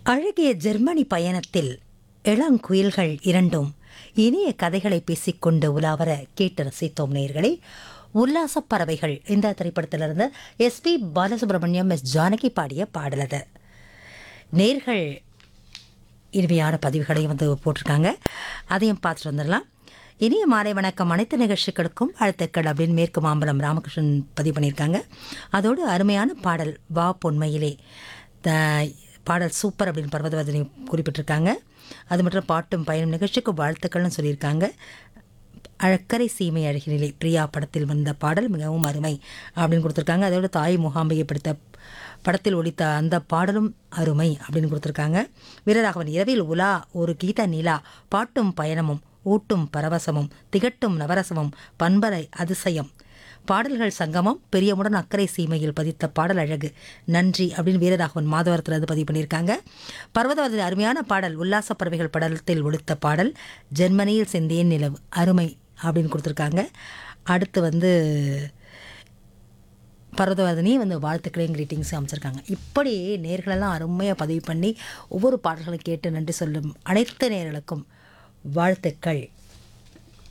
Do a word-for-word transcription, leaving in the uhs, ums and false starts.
அழகிய ஜெர்மனி பயணத்தில் இளங்குயில்கள் இரண்டும் இனிய கதைகளை பேசிக்கொண்டு உலாவர கேட்டு ரசித்தோம் நேயர்களே. உல்லாசப் பறவைகள் இந்த திரைப்படத்திலிருந்து S B Balasubramaniam, S Janaki பாடிய பாடல் அது. நேர்கள் இனிமையான பதிவுகளையும் வந்து போட்டிருக்காங்க, அதையும் பார்த்துட்டு வந்துடலாம். இனிய மாலை வணக்கம், அனைத்து நிகழ்ச்சிகளுக்கும் வாழ்த்துக்கள் அப்படின்னு மேற்கு மாம்பலம் ராமகிருஷ்ணன் பதிவு பண்ணியிருக்காங்க. அதோடு அருமையான பாடல் வா பொன்மையிலே, த பாடல் சூப்பர் அப்படின்னு பர்வதவதனி குறிப்பிட்டிருக்காங்க. அது மட்டும் பாட்டும் பயணம் நிகழ்ச்சிக்கு வாழ்த்துக்கள்னு சொல்லியிருக்காங்க. அழக்கரை சீமை அழகினிலை பிரியா படத்தில் வந்த பாடல் மிகவும் அருமை அப்படின்னு கொடுத்துருக்காங்க. அதோட தாய் முகாம்பையை படுத்த படத்தில் ஒலித்த அந்த பாடலும் அருமை அப்படின்னு கொடுத்துருக்காங்க. வீரராகவன் இரவில் உலா ஒரு கீத நிலா, பாட்டும் பயணமும் ஊட்டும் பரவசமும் திகட்டும் நவரசமும் பண்பரை அதிசயம், பாடல்கள் சங்கமம் பெரியமுடன் அக்கறை சீமையில் பதித்த பாடல் அழகு, நன்றி அப்படின்னு வீரராகவன் மாதவரத்தில் அது பதிவு பண்ணியிருக்காங்க. பர்வதவதில் அருமையான பாடல், உல்லாச பறவைகள் படத்தில் ஒலித்த பாடல், ஜெர்மனியில் செந்தேன் நிலவு அருமை அப்படின்னு கொடுத்துருக்காங்க. அடுத்து வந்து பர்வதவதனி வந்து வாழ்த்துக்களையும் கிரீட்டிங்ஸும் அமைச்சிருக்காங்க. இப்படி நேர்களெல்லாம் அருமையாக பதிவு பண்ணி ஒவ்வொரு பாடல்களும் கேட்டு நன்றி சொல்லும் அனைத்து நேர்களுக்கும் வாழ்த்துக்கள்.